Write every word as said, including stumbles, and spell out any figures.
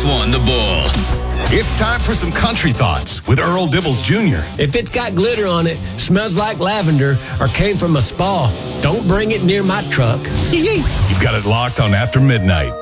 this one, The Bull. It's time for some country thoughts with Earl Dibbles Junior If it's got glitter on it, smells like lavender, or came from a spa, don't bring it near my truck. You've got it locked on After Midnight.